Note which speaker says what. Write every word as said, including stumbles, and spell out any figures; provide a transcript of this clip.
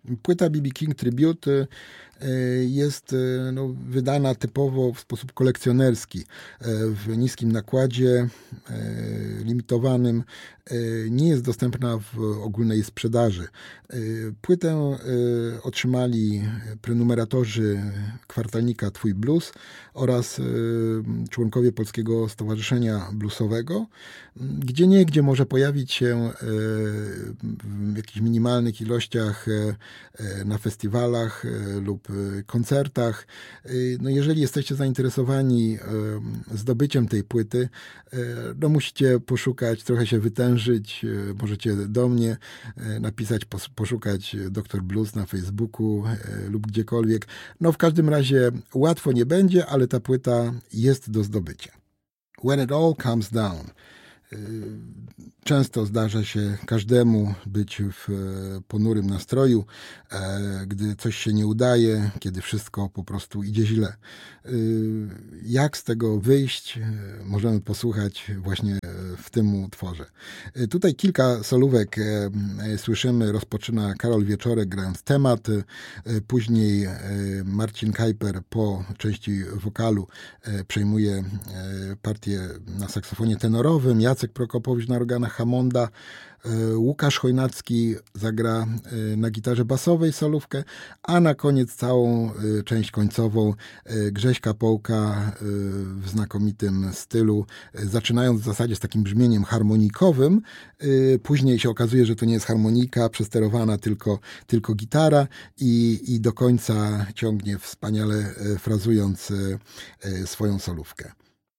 Speaker 1: Płyta B B King Tribute jest no, wydana typowo w sposób kolekcjonerski, w niskim nakładzie, limitowanym. Nie jest dostępna w ogólnej sprzedaży. Płytę otrzymali prenumeratorzy kwartalnika Twój Blues oraz członkowie Polskiego Stowarzyszenia Bluesowego, gdzie niegdzie może pojawić się w jakichś minimalnych ilościach na festiwalach lub koncertach. No jeżeli jesteście zainteresowani zdobyciem tej płyty, no musicie poszukać, trochę się wytężyć. Możecie do mnie napisać, poszukać doktor Blues na Facebooku lub gdziekolwiek. No w każdym razie łatwo nie będzie, ale ta płyta jest do zdobycia. When it all comes down. Często zdarza się każdemu być w ponurym nastroju, gdy coś się nie udaje, kiedy wszystko po prostu idzie źle. Jak z tego wyjść, możemy posłuchać właśnie w tym utworze. Tutaj kilka solówek słyszymy, rozpoczyna Karol Wieczorek grając temat, później Marcin Kajper po części wokalu przejmuje partię na saksofonie tenorowym, Jacek Prokopowicz na organach Hammonda, Łukasz Chojnacki zagra na gitarze basowej solówkę, a na koniec całą część końcową Grześka Połka w znakomitym stylu, zaczynając w zasadzie z takim brzmieniem harmonikowym. Później się okazuje, że to nie jest harmonika przesterowana, tylko, tylko gitara i, i do końca ciągnie wspaniale frazując swoją solówkę.